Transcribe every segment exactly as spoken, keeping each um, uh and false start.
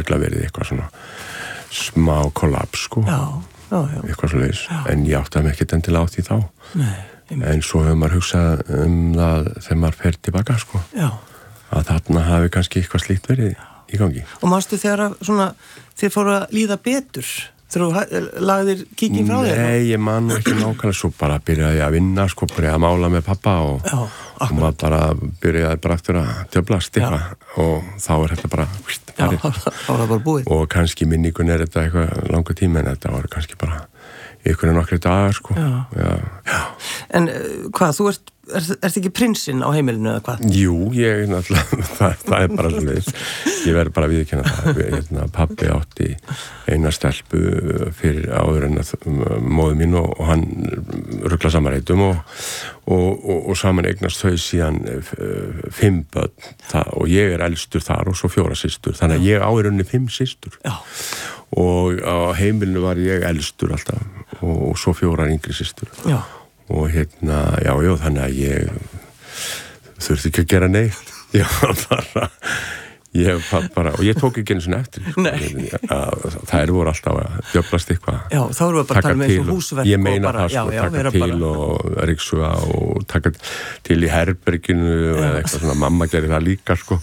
örugglega verið eitthvað svona smá kollaps, sko. Já, já, já. Eitthvað svoleiðis. En ég átti að mig ekkert endilega á því þá. Nei. Einmitt. En svo hefur maður hugsað um það þegar maður fer tilbaka, sko. Já. Að þarna hafi kannski eitthvað slíkt verið í gangi. Og manstu þegar að svona, þið fóru að líða betur? Þegar þú lagðir kíkin frá þér? Nei, ég man ekki nákvæmlega, svo bara byrjaði ég að vinna, sko, byrjaði að mála með pappa og, Já, og maður bara byrjaði bara eftir að djöflast eitthvað og þá er þetta bara, víst, farið. Já, þá var það bara búið. Og kannski minningun er þetta eitthvað langa tíma en þetta var kannski bara ykkur en nokkri dagar, sko. Já. Já. Já. En uh, hvað, þú ert, ert, ert ekki prinsinn á heimilinu eða hvað? Jú, ég, náttúrulega, það, það er bara svo veist. Ég verður bara að viðurkenna það. Hérna, pappi átti eina stelpu fyrir áður en að móðu mín og, og hann rugla samanreitum og, og, og, og saman eignast þau síðan fimm börn það, og ég er elstur þar og svo fjóra systur. Þannig að ég á í rauninni fimm systur. Já. Og á heimilinu var ég elstur alltaf og, og svo fjórar yngri systur. Já. Og hérna, já, já, þannig að ég þurfti ekki að gera neitt. Ég var bara, ég var bara, og ég tók ekki einu svona eftir. Nei. Það voru alltaf að djöflast eitthvað. Já, þá erum við bara að tala með eins og húsverk. Ég meina bara, það, sko, já, já, taka til bara og ryksuga og taka til í herberginu já. Eða eitthvað svona, mamma gerir það líka, sko.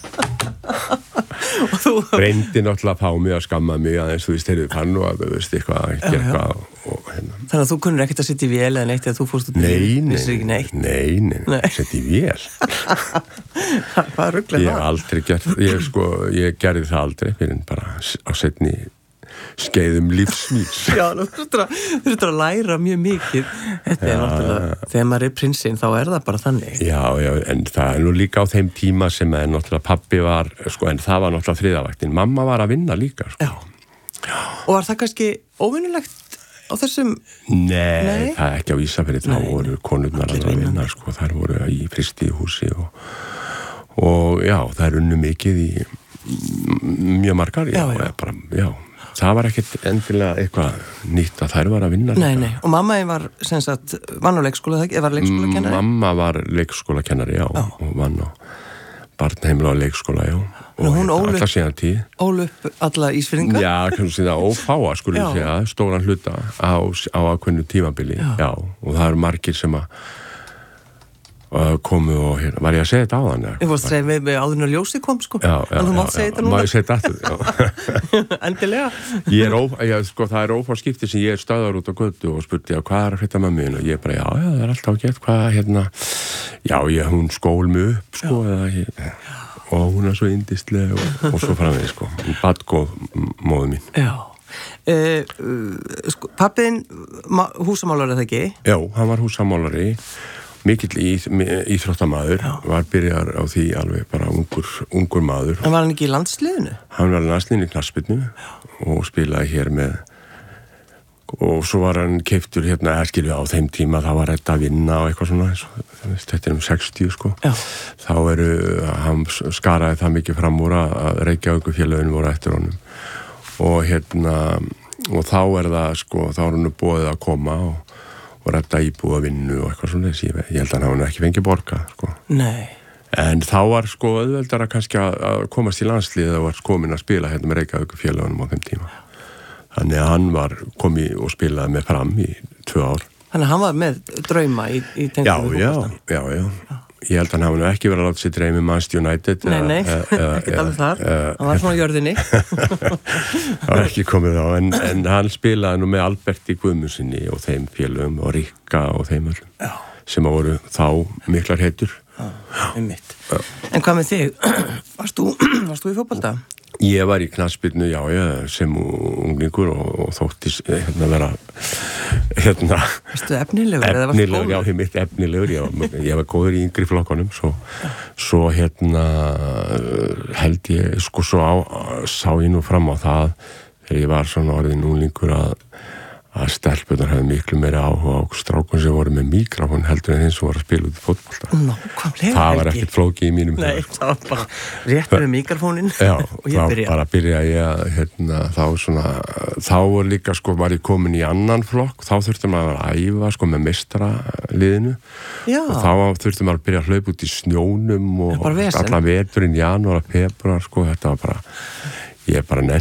Og þú reyndi náttúrulega að fá mig að skamma mig aðeins, þú veist, heyrðu fann og að, þú veist, eitthvað að gera eitthvað og hérna. Þannig að þú kunnir ekkert að setja í vél eða neitt eða þú fórst út í Nei, nei, nei, nei, nei, setja í vél. Hvað rugglega það? Ég hef aldrei gert, ég sko, ég gerði það aldrei fyrir bara á setni skeiðum lífsmýs. Já, þú þurftur að læra mjög mikið. Þetta er náttúrulega, þegar maður er prinsinn þá er það bara þannig. Já, já, en það er nú líka á þeim tíma sem er náttúrulega pappi var, sko, en það var náttúrulega þriðavaktin. Mamma var að vinna líka, sko. Já. Já. Og var það kannski óvinnulegt á þessum? Nei, Nei. Það er ekki á Ísafirði, þá voru konurnar að vinna, sko. Þær voru í fristíðhúsi og, og já, það er unnu mikið í mjög margar, já, já. Bara, já. Það var ekkert endilega eitthvað nýtt að þær var að vinna. Nei, nei, og mamma var sem sagt, vann á leikskóla, eða var leikskólakennari? Mamma var leikskólakennari, já, já. Og vann á barnaheimila á leikskóla, já. Og alla síðan tíð. Ólu upp alla Ísfirðinga? Já, kannski það ófáa, skulle ég segja, stóran hluta á, á ákveðnu tímabili, já. Já, og það eru margir sem að komu og hérna, var ég að segja þetta á þann? Ég fórst að segja með áðurinn og ljósi kom, sko. Já, já, en þú mátt segja þetta núna? Má ég segja þetta aftur? Endilega. Ég er ófá, ég, sko, það er ófá skipti sem ég er stöðar út á götu og spurti, já, hvað er að frétta með mig? Og ég bara, já, já, það er alltaf gett, hvað, hérna, já, ég, hún skól mig upp, sko, eða, ég, og hún er svo yndisleg og, og svo framvegð, sko, badgóð móðu mín. Já. Uh, uh, sko, pappiðin húsamálari, eða ekki? Já, hann var húsamálari. Mikill í, íþróttamaður, var byrjar á því alveg bara ungur, ungur maður. En var hann ekki í landsliðinu? Hann var í landsliðinu í knattspyrnu og spilaði hér með, og svo var hann keyptur hérna, eða skilju á þeim tíma, það var þetta að vinna og eitthvað svona, þetta er um sextíu, sko. Já. Þá eru, hann skaraði það mikið fram úr að Reykjavíkurfélögin voru eftir honum. Og hérna, og þá er það, sko, þá er hann búið að koma og og rætta íbúða vinnu og eitthvað svona ég, ég held að hann hafa ekki fengið borga, sko. Nei. En þá var, sko, auðveldara kannski að komast í landslið og var komin að spila hérna með Reykjavíkurfélögunum á þeim tíma. Þannig að hann var komið og spilaði með Fram í tvö ár. Þannig að hann var með drauma í, í tengslum við fótboltann? Já, já, já, já. Ég held að hann hafa ekki verið að láta sér dreymi Manchester United. Nei, nei, ekkert alveg þar. Hann var svona jörðinni. Það var ekki komið á, en, en hann spilaði nú með Alberti Guðmundsssyni og þeim félögum og Rikka og þeim öllum. Já. Sem að voru þá miklar heitur. Já, einmitt. Já. En hvað með þig? Varst þú, varst þú í fótbolta? Ég var í knattspyrnu, já, já, sem unglingur og, og þóttis hérna vera hérna Varstu efnilegur? Efnilegur, já, ég mitt efnilegur ég var, ég var góður í yngri flokkunum svo, svo hérna held ég, sko, svo á, sá ég nú fram á það þegar ég var svona orðin unglingur að að stelpunar hefði miklu meiri áhuga á strákun sem voru með mikrofón heldur en þeim sem voru að spila út í fótbolta. Nó, hvað bleið það var ekkert flókið í mínum. Nei, það var bara rétt með mikrofónin já, og ég byrja. Já, þá bara byrja ég að, hérna, þá svona, þá var líka, sko, var ég komin í annan flokk, þá þurfti maður að æfa, sko, með mestraliðinu. Já. Og þá þurfti maður að byrja að hlaupa út í snjónum og allan veturinn, janúar, februar, sko, þetta var bara, ég bara nefndi